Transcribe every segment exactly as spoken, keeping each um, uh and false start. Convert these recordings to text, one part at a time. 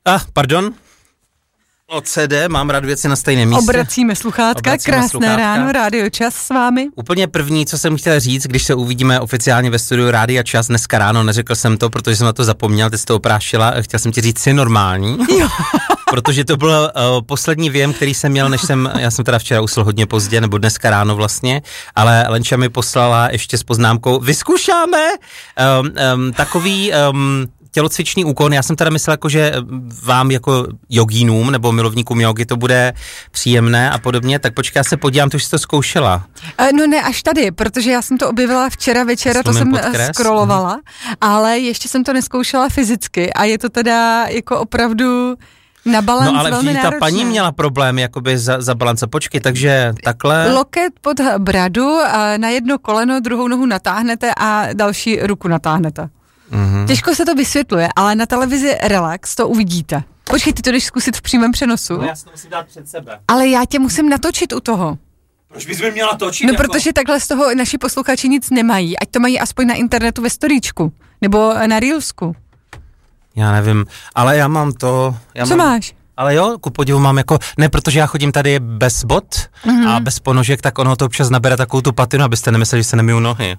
Ah, pardon. O C D, mám rád věci na stejném místě. Obracíme sluchátka, Obracíme krásné sluchátka. ráno, Rádio Čas s vámi. Úplně první, co jsem chtěl říct, když se uvidíme oficiálně ve studiu Rádia Čas dneska ráno, neřekl jsem to, protože jsem na to zapomněl, ty jsi to oprášila, chtěl jsem ti říct, jsi normální. Jo. Protože to byl uh, poslední věm, který jsem měl, než jsem, já jsem teda včera usl hodně pozdě, nebo dneska ráno vlastně, ale Lenča mi poslala ještě s poznámkou, vyzkoušáme um, um, takový... Um, tělocvičný úkon, já jsem teda myslel, jako, že vám jako jogínům nebo milovníkům jogy to bude příjemné a podobně, tak počkej, já se podívám, to už jsi to zkoušela. No ne, až tady, protože já jsem to objevila včera večera, to jsem podkres. scrollovala, mm. ale ještě jsem to neskoušela fyzicky a je to teda jako opravdu na balanc no ale velmi vždyť ta paní měla problém jakoby za, za balance, počkej, takže takhle. Loket pod bradu, na jedno koleno, druhou nohu natáhnete a další ruku natáhnete. Mm-hmm. Těžko se to vysvětluje, ale na televizi Relax to uvidíte. Počkej, ty to jdeš zkusit v přímém přenosu. No já si to musím dát před sebe. Ale já tě musím natočit u toho. Proč bys mi měla točit? No jako? Protože takhle z toho naši posluchači nic nemají, ať to mají aspoň na internetu ve storíčku, nebo na Reelsku. Já nevím, ale já mám to... Já Co mám... máš? Ale jo, ku podivu mám jako, ne, protože já chodím tady bez bot mm-hmm. a bez ponožek, tak ono to občas nabere takovou tu patinu, abyste nemysleli, že se nemiju nohy.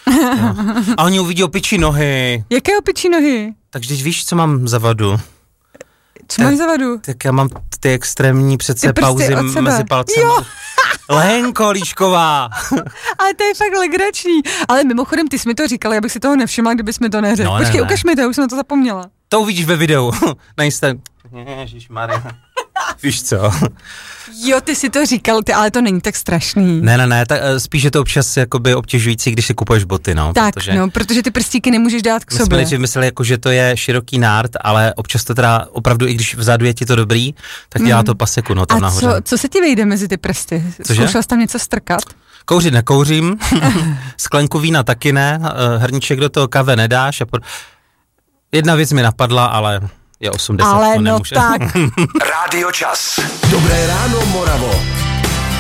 A oni uvidí opičí nohy. Jaké opičí nohy? Takže teď víš, co mám za vadu? Co máš za vadu? Tak já mám ty extrémní přece pauzy mezi palcemi. Jo. Lenko Líšková. Ale to je fakt legrační. Ale mimochodem, ty jsi mi to říkal, já bych si toho nevšimla, kdybys mi to neřekl. No, Počkej, ne, ne. ukaž mi to, už jsem na to zapomněla. To uvidíš ve videu, na Instagramu. Ježišmarja. Víš co? Jo, ty si to říkal, ty, ale to není tak strašný. Ne, ne, ne, tak spíš je to občas jakoby obtěžující, když si kupuješ boty, no. Tak, protože no, protože ty prstíky nemůžeš dát k my sobě. My jsme nejdřív mysleli, jako, že to je široký nárt, ale občas to teda opravdu, i když vzadu je ti to dobrý, tak dělá mm. to paseku, no, tam A nahoře. Co, co se ti vejde mezi ty prsty? Cože? Zkoušel jsi tam něco strkat? Kouřit nekouřím, sklenku vína taky ne, hrníček do toho kave nedáš. A pod... Jedna věc mi napadla, ale... je osmdesát, ale to no nemůže. tak. Rádio Čas. Dobré ráno, Moravo.